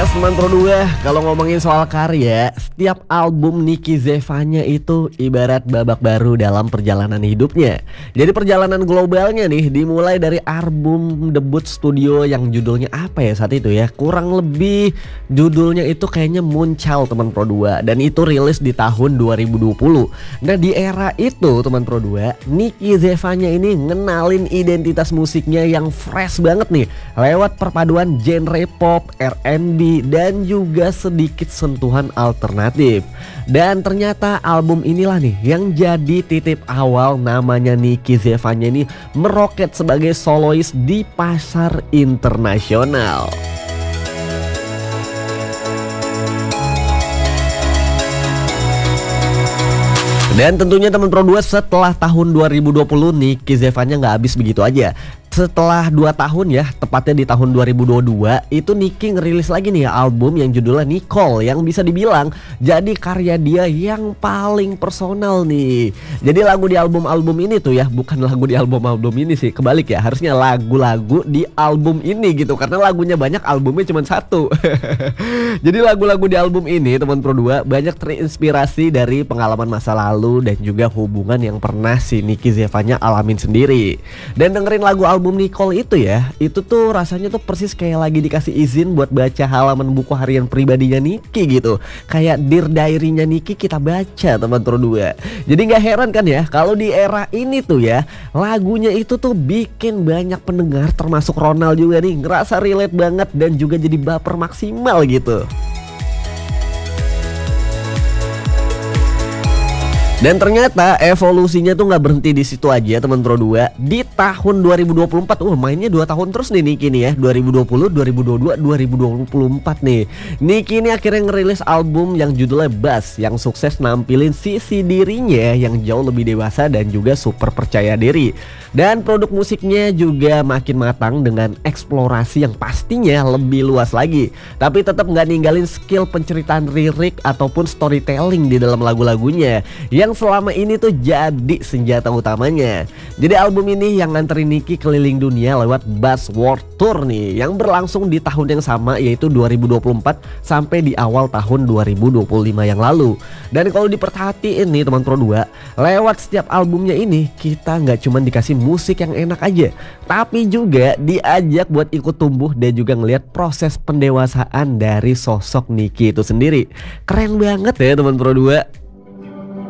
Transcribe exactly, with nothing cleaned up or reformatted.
Yes teman Pro dua, kalau ngomongin soal karya, setiap album Nicky Zevanya itu ibarat babak baru dalam perjalanan hidupnya. Jadi perjalanan globalnya nih dimulai dari album debut studio yang judulnya apa ya saat itu ya, kurang lebih judulnya itu kayaknya Moonchild teman Pro dua, dan itu rilis di tahun dua ribu dua puluh. Nah di era itu teman Pro dua, Nicky Zevanya ini ngenalin identitas musiknya yang fresh banget nih lewat perpaduan genre pop, R and B, dan juga sedikit sentuhan alternatif. Dan ternyata album inilah nih yang jadi titik awal namanya Nicky Zevanya ini meroket sebagai solois di pasar internasional. Dan tentunya teman Pro dua, setelah tahun dua ribu dua puluh Nicky Zevanya nggak habis begitu aja. Setelah dua tahun ya, tepatnya di tahun dua ribu dua puluh dua, itu Nicky ngerilis lagi nih album yang judulnya Nicole, yang bisa dibilang jadi karya dia yang paling personal nih. Jadi lagu di album-album ini tuh ya, bukan lagu di album-album ini sih, kebalik ya, harusnya lagu-lagu di album ini gitu, karena lagunya banyak, albumnya cuma satu. Jadi lagu-lagu di album ini teman Pro dua banyak terinspirasi dari pengalaman masa lalu dan juga hubungan yang pernah si Nicky Zevanya alamin sendiri. Dan dengerin lagu album Album Nicole itu ya, itu tuh rasanya tuh persis kayak lagi dikasih izin buat baca halaman buku harian pribadinya Nicky gitu. Kayak Dear Diary-nya Nicky kita baca teman Pro dua. Jadi gak heran kan ya kalau di era ini tuh ya, lagunya itu tuh bikin banyak pendengar termasuk Ronald juga nih ngerasa relate banget dan juga jadi baper maksimal gitu. Dan ternyata evolusinya tuh nggak berhenti di situ aja teman Pro dua. Di tahun dua ribu dua puluh empat, uh mainnya dua tahun terus nih Nicky nih ya, dua ribu dua puluh, dua ribu dua puluh dua, dua ribu dua puluh empat nih. Nicky ini akhirnya ngerilis album yang judulnya Bass, yang sukses nampilin sisi dirinya yang jauh lebih dewasa dan juga super percaya diri. Dan produk musiknya juga makin matang dengan eksplorasi yang pastinya lebih luas lagi. Tapi tetap nggak ninggalin skill penceritaan lirik ataupun storytelling di dalam lagu-lagunya yang selama ini tuh jadi senjata utamanya. Jadi album ini yang nganterin Nicky keliling dunia lewat Bass World Tour nih, yang berlangsung di tahun yang sama, yaitu dua ribu dua puluh empat sampai di awal tahun dua ribu dua puluh lima yang lalu. Dan kalau diperhatiin nih teman Pro dua, lewat setiap albumnya ini kita nggak cuma dikasih musik yang enak aja, tapi juga diajak buat ikut tumbuh dan juga ngelihat proses pendewasaan dari sosok Nicky itu sendiri. Keren banget ya teman Pro dua.